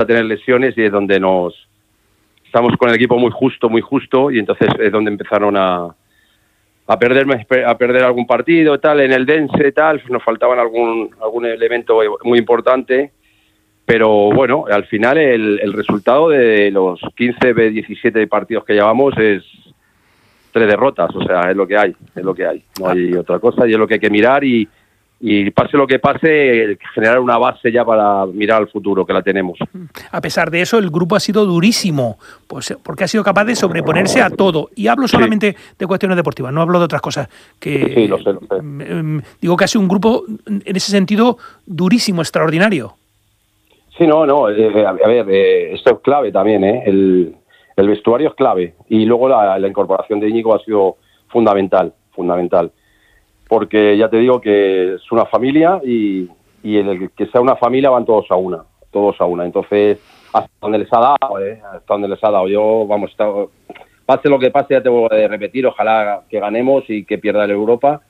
tener lesiones y es donde estamos con el equipo muy justo, y entonces es donde empezaron a perder algún partido, tal, en el Dense, tal, nos faltaban algún elemento muy importante, pero bueno, al final el resultado de los 15, 17 partidos que llevamos es 3 derrotas, o sea, es lo que hay, no hay otra cosa, y es lo que hay que mirar, y pase lo que pase, generar una base ya para mirar al futuro, que la tenemos. A pesar de eso, el grupo ha sido durísimo, pues porque ha sido capaz de sobreponerse a todo. Y hablo solamente de cuestiones deportivas, no hablo de otras cosas. Sí, lo sé. Digo que ha sido un grupo, en ese sentido, durísimo, extraordinario. Sí, a ver, esto es clave también, el vestuario es clave. Y luego la incorporación de Íñigo ha sido fundamental. Porque ya te digo que es una familia y en el que sea una familia van todos a una. Entonces, hasta donde les ha dado, yo, pase lo que pase, ya te voy a repetir, ojalá que ganemos y que pierda el Europa.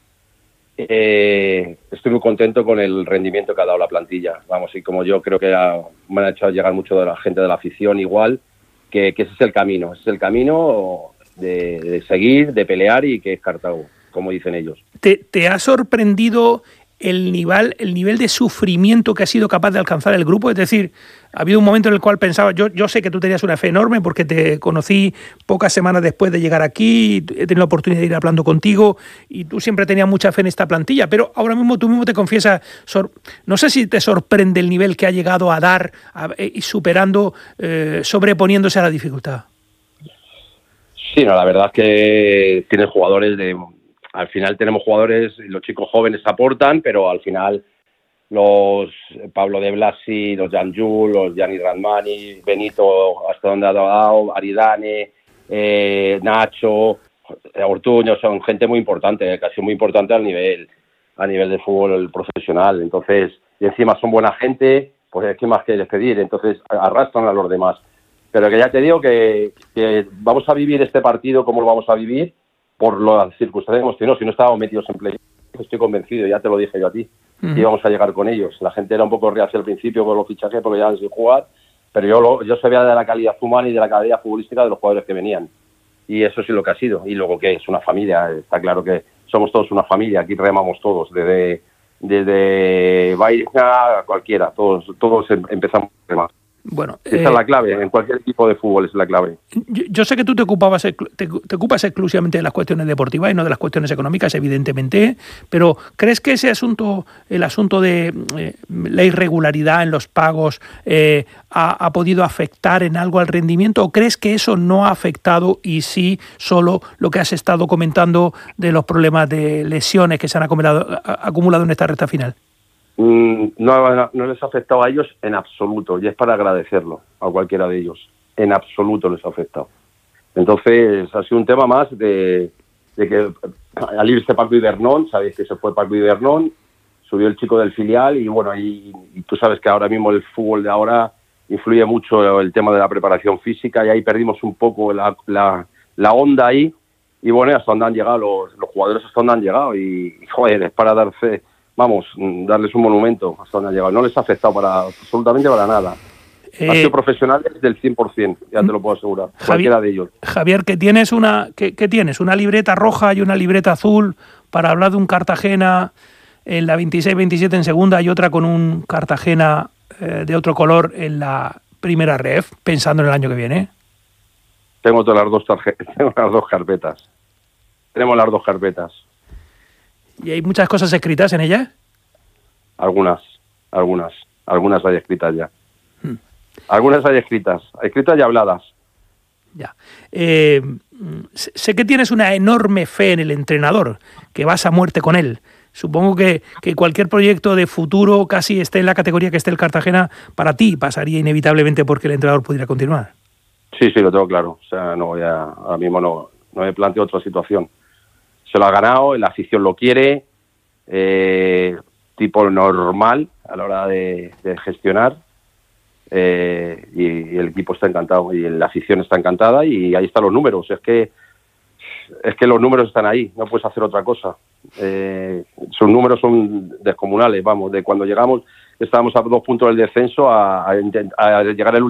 Estoy muy contento con el rendimiento que ha dado la plantilla. Y como yo creo que me han hecho llegar mucho de la gente de la afición, igual, que ese es el camino. Ese es el camino de seguir, de pelear y que es Cartago, como dicen ellos. ¿Te ha sorprendido el nivel de sufrimiento que ha sido capaz de alcanzar el grupo? Es decir, ha habido un momento en el cual pensaba, yo sé que tú tenías una fe enorme porque te conocí pocas semanas después de llegar aquí, he tenido la oportunidad de ir hablando contigo y tú siempre tenías mucha fe en esta plantilla, pero ahora mismo tú mismo te confiesas, no sé si te sorprende el nivel que ha llegado a dar y superando, sobreponiéndose a la dificultad. Sí, la verdad es que tiene jugadores al final tenemos jugadores, los chicos jóvenes aportan, pero al final los Pablo de Blasi, los Janjul, los Gianni Radmani, Benito, hasta donde ha dado, Aridane, Nacho, Ortuño, son gente muy importante, casi muy importante a nivel de fútbol profesional. Entonces, y encima son buena gente, pues ¿qué más que despedir? Entonces arrastran a los demás. Pero que ya te digo que vamos a vivir este partido como lo vamos a vivir, por las circunstancias que hemos tenido. Si no estábamos metidos en play, estoy convencido, ya te lo dije yo a ti, que íbamos a llegar con ellos. La gente era un poco reacia al principio con los fichajes porque ya han sin jugar, pero yo sabía de la calidad humana y de la calidad futbolística de los jugadores que venían. Y eso sí lo que ha sido. Y luego que es una familia, está claro que somos todos una familia, aquí remamos todos, desde Bairna a cualquiera, todos empezamos a remar. Bueno, esa es la clave, en cualquier tipo de fútbol es la clave. Yo sé que tú te ocupas exclusivamente de las cuestiones deportivas y no de las cuestiones económicas, evidentemente, pero ¿crees que el asunto de la irregularidad en los pagos ha podido afectar en algo al rendimiento, o crees que eso no ha afectado y sí solo lo que has estado comentando de los problemas de lesiones que se han acumulado en esta recta final? No les ha afectado a ellos en absoluto, y es para agradecerlo a cualquiera de ellos. En absoluto les ha afectado. Entonces ha sido un tema más de que al irse Paco Ibernón, sabéis que se fue Paco Ibernón, subió el chico del filial y bueno, y tú sabes que ahora mismo el fútbol de ahora influye mucho el tema de la preparación física, y ahí perdimos un poco la onda ahí, y bueno, hasta donde han llegado los jugadores, hasta donde han llegado, y joder, es para dar fe. Darles un monumento hasta donde han llegado. No les ha afectado absolutamente para nada. Han sido profesionales del 100%, ya te lo puedo asegurar. Cualquiera de ellos. Javier, ¿qué tienes? ¿Qué tienes? ¿Una libreta roja y una libreta azul para hablar de un Cartagena en la 26-27 en segunda y otra con un Cartagena de otro color en la primera ref, pensando en el año que viene? Tengo todas las dos carpetas. Tenemos las dos carpetas. ¿Y hay muchas cosas escritas en ella? Algunas hay escritas ya. Algunas hay escritas y habladas. Ya. Sé que tienes una enorme fe en el entrenador, que vas a muerte con él. Supongo que cualquier proyecto de futuro, casi esté en la categoría que esté el Cartagena, para ti pasaría inevitablemente porque el entrenador pudiera continuar. Sí, lo tengo claro. O sea, ahora mismo no me planteo otra situación. Se lo ha ganado, la afición lo quiere, tipo normal a la hora de gestionar, y el equipo está encantado y la afición está encantada, y ahí están los números. Es que los números están ahí, no puedes hacer otra cosa. Sus números son descomunales, de cuando llegamos estábamos a 2 puntos del descenso a llegar al